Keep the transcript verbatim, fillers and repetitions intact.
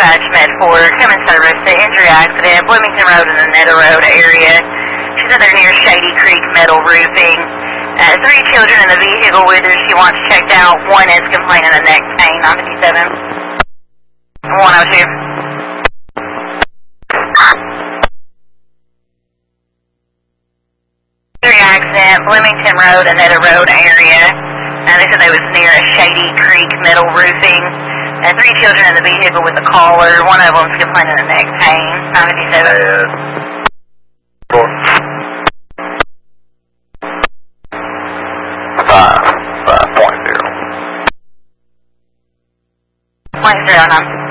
dispatch med four, common service to injury accident, Bloomington Road and the Netta Road area. She's under near Shady Creek Metal Roofing. Uh, three children in the vehicle with her. She wants checked out. One is complaining of neck pain, nine fifty-seven. one oh two. Accident, Bloomington Road and Netta Road area. And they said they was near a Shady Creek Metal Roofing. And three children in the vehicle with a caller. One of them's complaining of neck pain. nine fifty-seven. Four. Five. Five point zero. Point zero nine.